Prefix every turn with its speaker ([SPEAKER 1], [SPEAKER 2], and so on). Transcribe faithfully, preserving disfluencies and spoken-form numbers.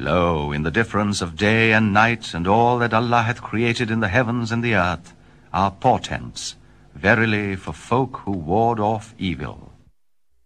[SPEAKER 1] Lo, in the difference of day and night, and all that Allah hath created in the heavens and the earth, are portents, verily for folk who ward off evil.